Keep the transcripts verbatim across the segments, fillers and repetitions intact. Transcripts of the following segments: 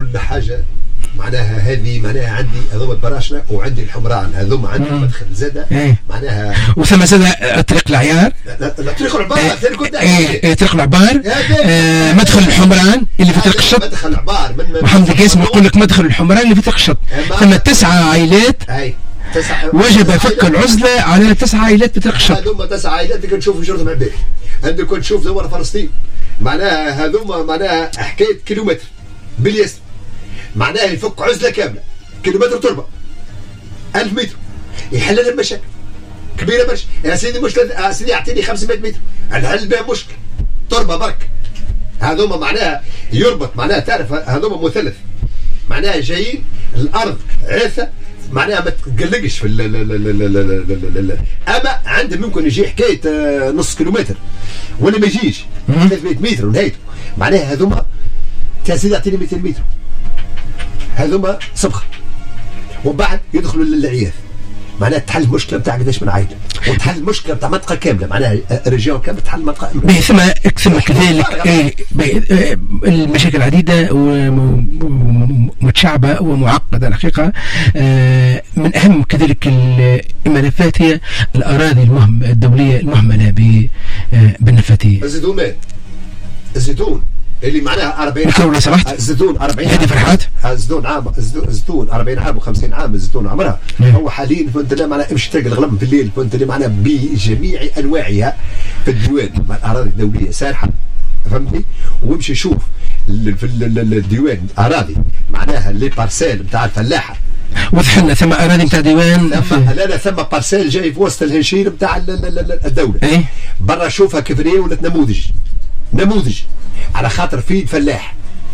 كل حاجه معناها هذه معناها عندي هذوما البراشنه وعندي الحمران هذوما عندي مدخل زاده معناها وثم زاده طريق العيار طريق العبار ايه طريق العبار آه مدخل الحمران اللي في طريق الشط مدخل العبار محمد القاسم يقول لك مدخل الحمران اللي في طريق الشط ثم تسعة عائلات وجب فك العزله على تسعة عائلات في طريق الشط هذوما تسعة عائلات اللي كنشوفوا جرتهم عباك عندك كنت تشوف دوله فلسطين معناها هذوما معناها حكايه كيلومتر باليسر معناها يفك عزله كامله كيلومتر تربه ألف متر يحل لنا المشاكل كبيره برشا يا سيدي مش يا سيدي اعطيني خمسمائة متر نحل بها مشكل تربه برك هذوما معناها يربط معناها تعرف هذوما مثلث معناها جايين الارض عاثه معناها ما تقلقش في ال اما عنده ممكن يجي حكايه نص كيلومتر ولا ما يجيش ثلاثمائة متر ونهايته معناها هذوما يا سيدي اعطيني مئتين متر هذوما صبغه وبعد يدخلوا للعياذ معناها تحل المشكله نتاع قداش من عائله وتحل المشكله نتاع منطقه كامله معناها ريجيون كامله تحل منطقه ثم ثم كذلك المشاكل عديده ومتشعبه ومعقده الحقيقه من اهم كذلك الملفات هي الاراضي المهم الدوليه المهمله بالنفاتيه الزيتونات الزيتون اللي معناها أربعين عام لو سمحت الزيتون أربعين هذه فرحات الزيتون عام الزيتون أربعين عام و50 عام الزيتون عمرها هو حاليا فهمت لا معناها امشي تلقى الغلم في الليل فهمت لا معناها بجميع انواعها في الديوان مع الاراضي الدوليه سارحه فهمتني وامشي شوف في الديوان اراضي معناها لي بارسيل نتاع الفلاحه واضح لنا ثم اراضي نتاع ديوان لا لا ثم بارسيل جاي في وسط الهنشير نتاع الدوله ايه برا شوفها كيف ولات نموذج نموذج على خاطر في فلاح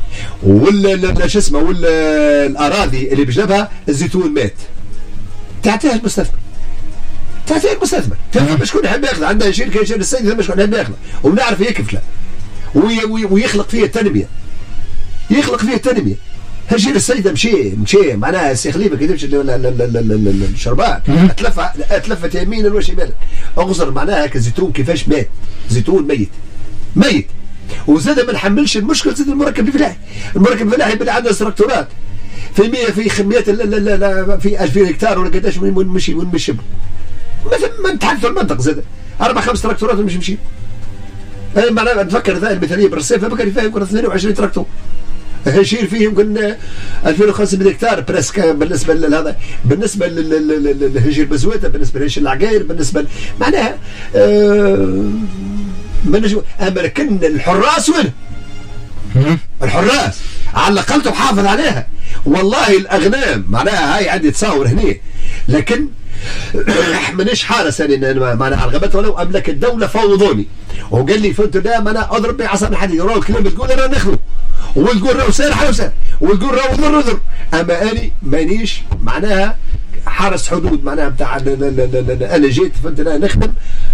ولا شو اسمه ولا الاراضي اللي بجنبها الزيتون مات تعطيها المستثمر تعطيها المستثمر ثم شكون يحب ياخذ عندها شركه يشيل السيد ثم شكون يحب ياخذ ونعرف يكفله ويخلق فيها التنميه يخلق فيها التنميه هالشيء السيد مشي مشي معناها السي خليفه كي تمشي الشربات تلف تلفت يمينا وشمالا اغزر معناها هكا الزيتون كيفاش مات زيتون ميت ميت وزاد ما نحملش المشكل زاد المركب الفلاحي المركب الفلاحي باللي عنده تراكتورات في مية في خميات لا لا لا في ألفين هكتار ولا قداش وين مشي وين مشي ما نتحدث المنطق زاد اربع خمس تراكتورات مش مشي انا معناها نفكر ذا المثاليه بالرصيف بكري فيها يمكن اثنين وعشرين تراكتور هيشيل فيه يمكن ألفين وخمسمائة هكتار بريسك بالنسبه لهذا بالنسبه للهجير بزويته بالنسبه لهجير العقاير بالنسبه معناها أه منجو اما لكن الحراس وين؟ الحراس على الاقل تحافظ عليها والله الاغنام معناها هاي عندي تصاور هنا لكن مانيش حارس انا معناها على الغابات ولو املك الدوله فوضوني وقال لي فهمت لا ما انا اضرب بعصا الحديد وراه الكلام تقول انا نخلو وتقول راهو سارح وسارح وتقول راهو ضر ضر اما اني مانيش معناها حارس حدود معناها بتاع انا جيت فهمت لا نخدم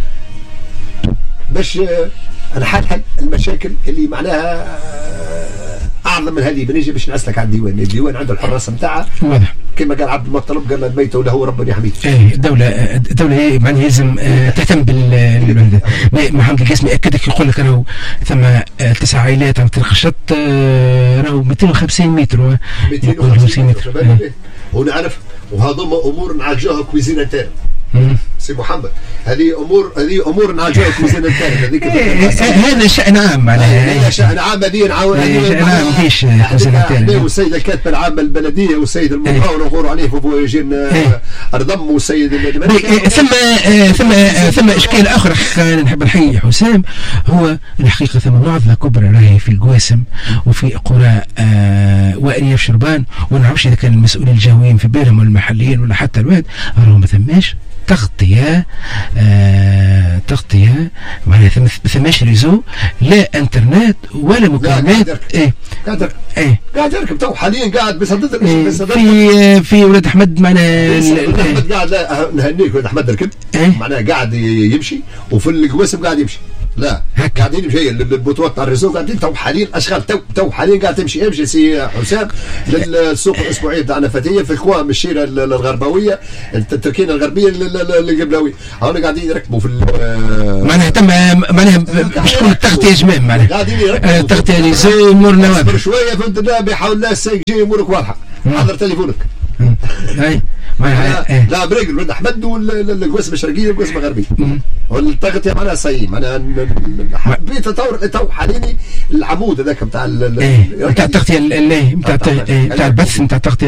باش نحل المشاكل اللي معناها اعظم من هذه بنيجي باش نسلك على الديوان الديوان عنده الحراس نتاعها واضح كما قال عبد المطلب قال الميت ولا هو ربنا يحميه ايه الدوله الدوله معناها لازم تهتم بال محمد القاسمي ياكد لك يقول لك راهو ثم تسع عائلات عن طريق الشط راهو مئتين وخمسين متر مئتين وخمسين متر ونعرف وهذوما امور نعالجوها كويزينه تاعنا سي محمد هذه امور هذه امور نعالجوها كويزينه تاعنا هذيك هذا شأن عام معناها هذا شأن عام هذه نعاون شأن عام ماهيش كويزينه تاعنا والسيد الكاتب العام البلديه والسيد المقاول نقولوا عليه فوق يجينا الضم والسيد ثم ثم ثم اشكال اخر نحب نحيي حسام هو الحقيقه ثم معضله كبرى راهي في القواسم وفي قرى وارياف شربان وما نعرفش اذا كان المسؤولين الجويين في بالهم ولا المحليين ولا حتى الواد راهو ما ثماش تغطية آه تغطية معناها ما ثماش ريزو لا انترنت ولا مكالمات ايه قاعد ايه قاعد يركب تو حاليا قاعد بصدد إيه في في ولاد احمد معناها ولاد احمد قاعد لا نهنيك ولاد احمد ركب إيه؟ معناها قاعد يمشي وفي القواسم قاعد يمشي لا هكا قاعدين مشي البطولات تاع الريزو قاعدين تو حاليا اشغال تو تو حاليا قاعد تمشي امشي سي حسام للسوق الاسبوعيه تاعنا فتيه في الكوام الشيره الغربويه التركينه الغربيه القبلاويه هاونا قاعدين يركبوا في معناها تم معناها باش تكون التغطيه يا جماعه معناها قاعدين يركبوا التغطيه اللي زي امورنا واضحه شويه فهمت الله بيحاول الناس سي جي امورك واضحه حضر تليفونك اي لا لا بريق الولد احمد والقسم الشرقيه والقسم الغربيه والتغطيه معناها صحيح معناها حبيت تطور تو حاليا العمود هذاك نتاع نتاع التغطيه نتاع نتاع البث نتاع التغطيه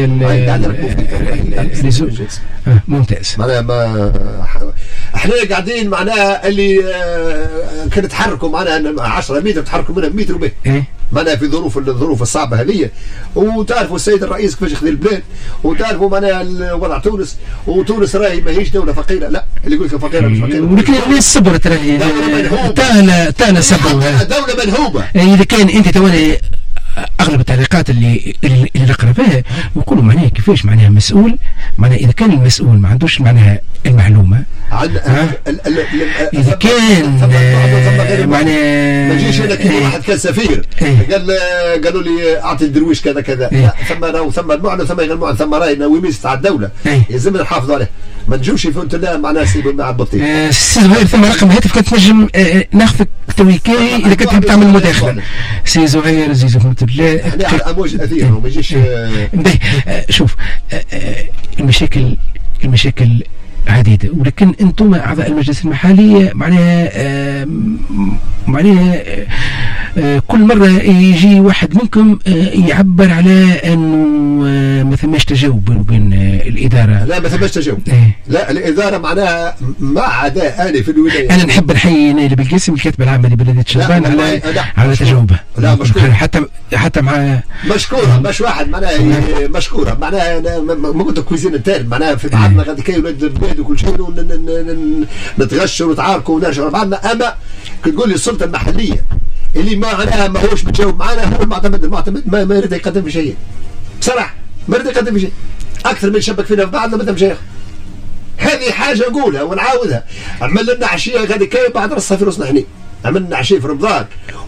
ممتاز معناها ما احنا قاعدين معناها اللي كانوا يتحركوا معناها عشرة متر تحركوا منها متر وبه معناها في ظروف الظروف الصعبه هذه وتعرفوا السيد الرئيس كيفاش يخذ البلاد وتعرفوا معناها وضع تونس وتونس راهي ماهيش دوله فقيره لا اللي يقول لك فقيره مش فقيره ولكن الصبر تراهي تانا تانا صبر دوله منهوبه اذا كان انت تواني اغلب التعليقات اللي اللي نقرا فيها يقولوا معناها كيفاش معناها مسؤول معناها اذا كان المسؤول ما عندوش معناها المعلومه اذا كان معناها ما يجيش هنا كي واحد كان سفير قال قالوا لي اعطي الدرويش كذا كذا لا ثم راهو ثم المعنى ثم غير المعنى ثم راهي نويميس تاع الدوله يلزمنا نحافظوا عليه ما نجوش فهمت الله معناها سيبوا مع البطيء سي زهير ثم رقم هاتف كنت نجم ناخذك تويكاي اذا كنت تحب تعمل مداخله سي زهير زيزو فهمت الله احنا على امواج الاثير وما يجيش شوف المشاكل المشاكل عديدة ولكن انتم اعضاء المجلس المحلي معناها آه معناها آه آه كل مرة يجي واحد منكم آه يعبر على انه آه ما ثماش تجاوب بين وبين آه الادارة. لا ما ثماش تجاوب. إيه؟ لا الادارة معناها ما عدا انا في الولاية. انا نحب نحيي نايل بالقاسم الكاتب العام لبلدية شربان على على تجاوبه. لا مشكور. حتى حتى مع مشكورة مش واحد معناها مشكورة معناها ما قلت كويزين التالي معناها في بعضنا غادي كاين ولاد البلاد وكل شيء نتغشوا ونتعاركوا ونرجعوا بعضنا اما تقول لي السلطه المحليه اللي ما معناها ما هوش متجاوب معنا هو المعتمد المعتمد ما, ما يريد يقدم في شيء بصراحه ما يريد يقدم في شيء اكثر من يشبك فينا في بعضنا ما مشايخ هذه حاجه نقولها ونعاودها عمل لنا عشيه غادي كاين بعد رصها في راسنا احنا عملنا عشيه في رمضان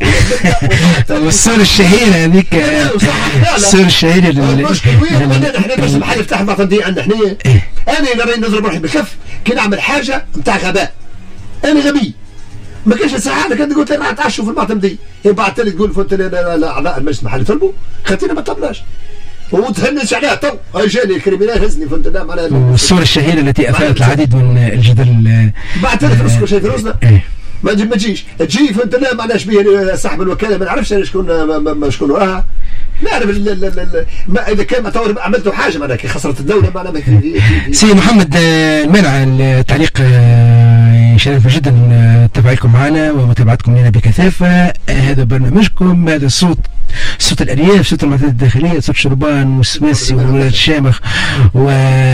والصورة الشهيرة هذيك الصورة الشهيرة المشكل وين احنا بس المحل يفتح معتمدين عندنا احنا انا اللي راني نضرب روحي بالكف كي نعمل حاجه نتاع غباء انا غبي ما كاينش ساعه انا كنت قلت راح نتعشوا في المعتمدين بعثت لي تقول فهمت اعضاء المجلس المحلي طلبوا خاطينا ما طلبناش وتهنش عليها تو جاني الكريمينال هزني فهمت لا معناها والصورة الشهيرة التي اثارت العديد من الجدل بعثت لي راسك شيء في راسنا ما ما تجيش تجي فهمت لا معناش بيه صاحب الوكاله ما نعرفش انا شكون شكون وراها نعرف ما اذا كان عملتوا حاجه معناها كي خسرت الدوله معناها سي محمد المنع التعليق شرف جدا تفاعلكم معنا ومتابعتكم لنا بكثافه هذا برنامجكم هذا صوت صوت الارياف صوت المعطيات الداخليه صوت شربان والسويسي وولاد الشامخ و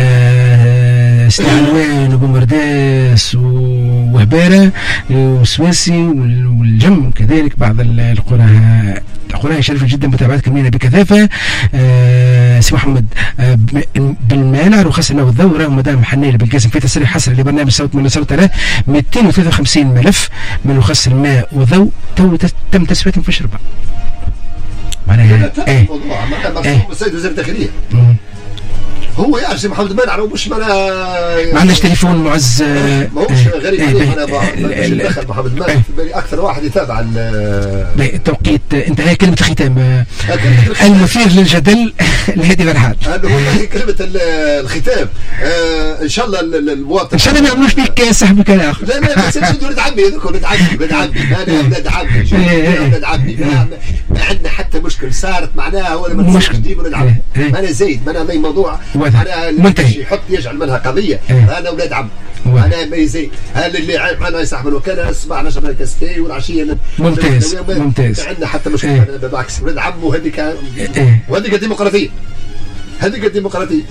سلعلوان وبومرداس وهباره وسويسي والجم كذلك بعض القرى القرى شريفه جدا متابعتكم لنا بكثافه. آه سي محمد آه بالمانع رخص الماء والذوره ومدام حنيل بالقاسم في تصريح حصري لبرنامج صوت من صوت له مئتين وثلاثة وخمسين ملف من رخص الماء والضوء تم تسويتهم في شربان. معناها ايه معناها السيد وزير الداخليه هو يعرف سي محمد المنع ومش معناها ما عندناش تليفون معز ماهوش غريب عليه انا باش ندخل محمد المنع اكثر واحد يتابع التوقيت انتهى كلمه الختام المثير للجدل لهادي فرحات والله كلمه الختام ان شاء الله المواطن ان شاء الله ما يعملوش بيك سحب كلام اخر لا لا بس ولد عمي هذوك ولد عمي ولد عمي انا ولد عمي ولد عمي ما عندنا حتى مشكل صارت معناها ولا ما تصيرش ديما ولد عمي انا زايد ما انا موضوع انا اللي يحط يجعل منها قضيه اه. انا اولاد عم انا ميزي هذا اللي معنا صاحب الوكاله اسمع نشرب الكاستي والعشيه ممتاز ممتاز ما عندنا حتى مشكله اه. بالعكس ولاد عم وهذيك اه. وهذيك الديمقراطيه هذيك الديمقراطيه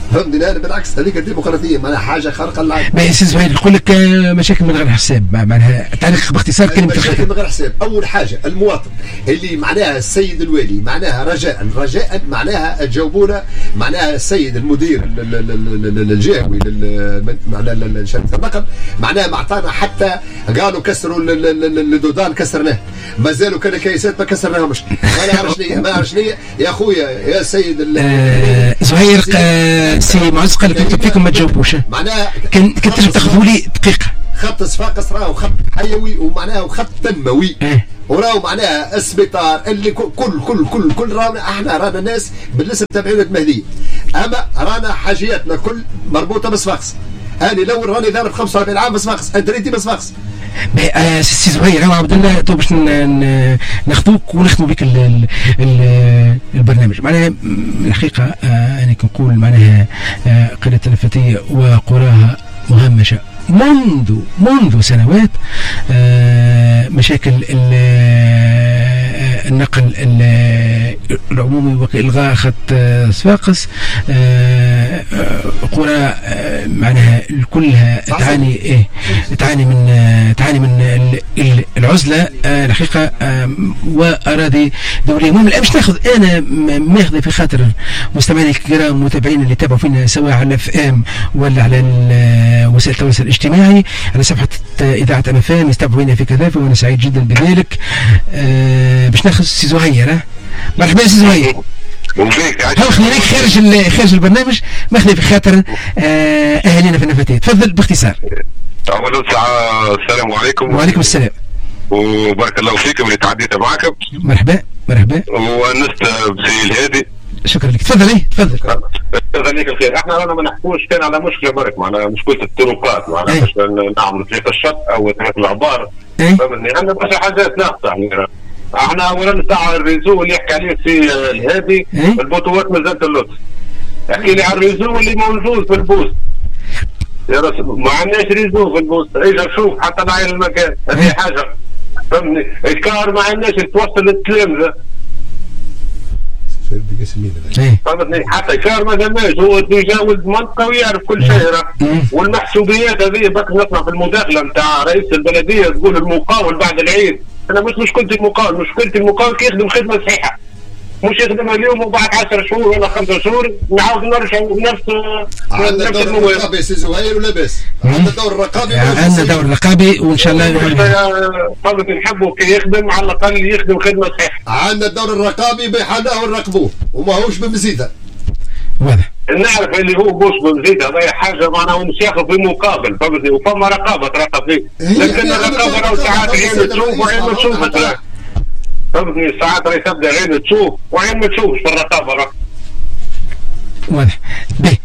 فهمتني انا بالعكس هذيك الديمقراطيه معناها حاجه خارقه للعاده. ما سي زهير يقول لك مشاكل من غير حساب، معناها تعليق باختصار كلمه مشاكل من غير حساب. اول حاجه المواطن اللي معناها السيد الوالي معناها رجاء رجاء معناها تجاوبونا معناها السيد المدير الجهوي معناها شركه النقل معناها ما اعطانا حتى قالوا كسروا الدودان كسرناه مازالوا كان كيسات ما كسرناهمش. ما نعرفش ما نعرفش يا خويا يا سيد زهير سي معز قال لك نكتب فيكم ما تجاوبوش معناها كان كنت تنجم تاخذوا لي دقيقه. خط صفاقس راهو خط حيوي ومعناه خط تنموي وراهو معناها السبيطار اللي كل كل كل كل رانا احنا رانا ناس بالنسبه تبعينا مهديه اما رانا حاجياتنا كل مربوطه بصفاقس. انا لو راني ضارب خمسة وأربعين عام بصفاقس انت ريتي بصفاقس. سي زهير هو عبد الله تو باش ناخذوك ونختموا بك البرنامج. معناها الحقيقه انا كنقول معناها قريه الفتيه وقراها مهمشه منذ منذ سنوات. مشاكل النقل العمومي والغاء خط صفاقس قرى معناها كلها تعاني ايه تعاني من تعاني من العزله الحقيقه واراضي دوليه. المهم الان باش ناخذ انا ماخذه في خاطر مستمعينا الكرام متابعينا اللي تابعوا فينا سواء على اف ام ولا على وسائل التواصل الاجتماعي على صفحه اذاعه ام اف ام يتابعونا في كثافه وانا سعيد جدا بذلك. أه باش ناخذ سي زهير. مرحبا سي زهير. هاو خليناك خارج خارج البرنامج ماخذ في خاطر أه اهالينا في النفاتات. تفضل باختصار. أولا السلام عليكم. وعليكم السلام. وبارك الله فيكم اللي تعديت معكم. مرحبا مرحبا. ونست بسي الهادي. شكرا لك. تفضل ايه تفضل. جزاك الخير. احنا رانا ما نحكوش كان على مشكله برك معناها مشكله الطرقات معناها باش نعملوا طريق الشط او طريق العبار. فهمتني عندنا برشا حاجات ناقصه يعني. احنا اولا تاع الريزو اللي يحكي عليه في الهادي البطوات مازالت اللطف. احكي لي على الريزو اللي موجود في البوست. يا رسول ما عندناش ريزو في البوست. اجا شوف حتى نعين المكان هذه حاجه. فهمتني الكار ما عندناش توصل للتلامذه. فهمتني حتى الكار ما داماش هو يتجاوز منطقه ويعرف كل شيء. والمحسوبيات هذه بك نطلع في المداخله نتاع رئيس البلديه تقول المقاول بعد العيد. انا مش مشكلتي المقاول، مشكلتي المقاول كي يخدم خدمه صحيحه مش يخدمها اليوم وبعد عشر شهور ولا خمسة شهور نعاود نرجع نفس عندنا دور الرقابي سي زهير ولا بس؟ عندنا دور الرقابي عندنا دور الرقابي وان شاء الله طلبت نحبه كي يخدم على الاقل يخدم خدمه صحيحه. عندنا الدور الرقابي بحالة ونراقبوه وماهوش بمزيده. واضح. نعرف اللي هو بوش بمزيده هذه حاجه معناها مش ياخذ في مقابل فهمتني وفما رقابه تراقب فيه لكن الرقابه راهو ساعات عين تشوف وعين ما تشوفش. فهمتني ساعات راهي تبدا عين تشوف وعين ما تشوفش في الرقابه راه. واضح. باهي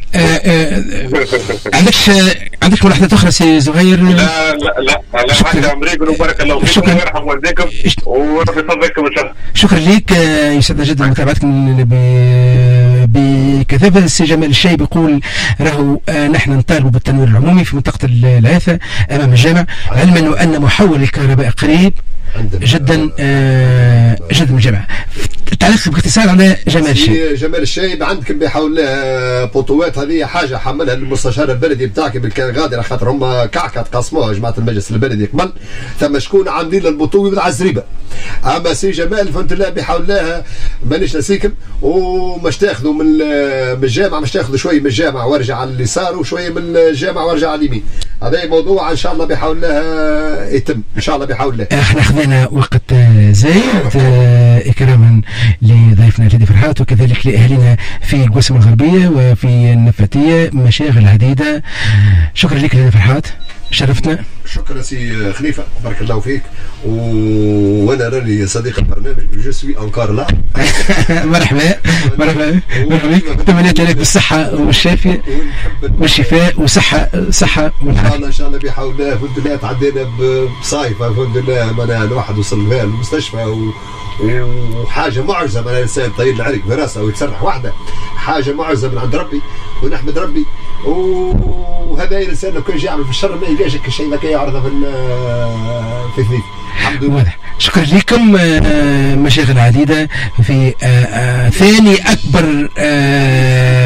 عندكش عندك ملاحظات اخرى سي زهير؟ لا لا لا لا حاجه امريكا وبارك الله فيكم ويرحم والديكم وربي يفضلكم ان شاء الله. شكرا لك يسعدنا جدا متابعتكم بكثافه. السي جمال الشايب يقول راهو نحن نطالب بالتنوير العمومي في منطقه العاثه امام الجامع علما ان محول الكهرباء قريب جدا آه جدا من الجامعه. تعليق باختصار على جمال الشايب. جمال الشايب عندك بيحاول له بوطوات هذه حاجه حملها المستشار البلدي بتاعك بالكان غادر خاطر هم كعكه تقاسموها جماعه المجلس البلدي قبل ثم شكون عاملين البطوي بتاع الزريبه. اما سي جمال فهمت الله بيحاول لها مانيش نسيكم ومش تاخذوا من الجامعه مش تاخذوا شويه من الجامعه وارجع على اليسار وشويه من الجامعه وارجع على اليمين. هذا موضوع ان شاء الله بيحاول لها يتم ان شاء الله بيحاول لها. احنا خذينا وقت زايد اكراما لضيفنا الهادي فرحات وكذلك لاهلنا في قوسم الغربيه وفي النفاتيه مشاغل عديده. شكرا لك الهادي فرحات شرفتنا. شكرا سي خليفه بارك الله فيك و... وانا راني صديق البرنامج جو سوي انكار لا. مرحبا مرحبا مرحبا بك. تمنيت لك بالصحه والشافيه والشفاء وصحه صحه والعافيه ان شاء الله بحول الله. الحمد لله تعدينا بصايفه الحمد لله معناها الواحد وصل لها المستشفى و... وحاجه معجزه من الانسان طيب العرق براسه ويتسرح وحده حاجه معجزه من عند ربي ونحمد ربي. وهذا الانسان لو كان جاي يعمل في الشر ما يلقاش شيء ما كان يعرضه في في ثنيك. الحمد لله. شكرا لكم. مشاغل عديده في ثاني اكبر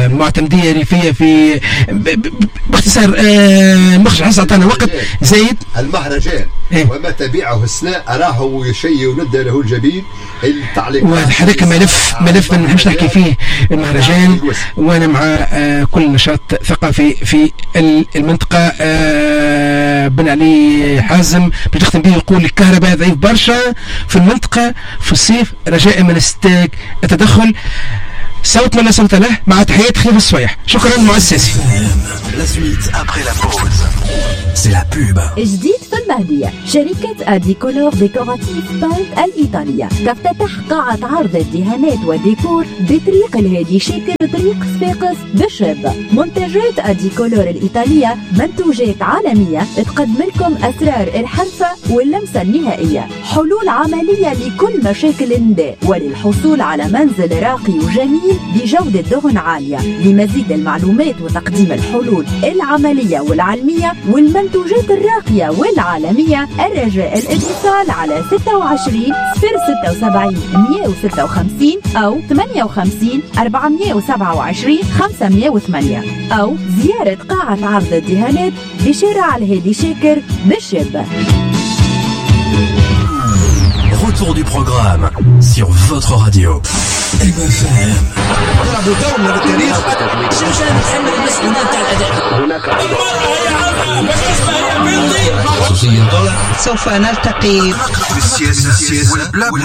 معتمديه ريفيه في باختصار مخرج حصل عطانا وقت زايد المهرجان إيه؟ وما تبعه السناء أراه يشي وند له الجبين التعليق. وهذاك ملف ملف ما نحبش نحكي فيه المهرجان، وانا مع آه كل نشاط ثقافي في المنطقه. آه بن علي حازم باش نختم به يقول الكهرباء ضعيف برشا في المنطقه في الصيف، رجاء من الستاك التدخل. صوت من لا صوت له، مع تحيات خليفة الصويح. شكرا مؤسسي. جديد في المهدية، شركة أديكولور ديكوراتيف بانت الإيطالية تفتتح قاعة عرض الدهانات والديكور بطريق الهادي شاكر طريق صفاقس بالشاب. منتجات أديكولور الإيطالية منتوجات عالمية تقدم لكم أسرار الحرفة واللمسة النهائية، حلول عملية لكل مشاكل النداء، وللحصول على منزل راقي وجميل بجودة دهن عالية. لمزيد المعلومات وتقديم الحلول العملية والعلمية والمنتوجات الراقية والعالمية، الرجاء الاتصال على ستة وعشرين صفر ستة وسبعين مئة وستة وخمسين أو ثمانية وخمسين أربعمئة وسبعة وعشرين خمسمئة وثمانية، أو زيارة قاعة عرض الدهانات بشارع الهادي شاكر بالشاب. Retour du programme sur votre radio. M F M. سوف نلتقي بالسياسة والأخلاق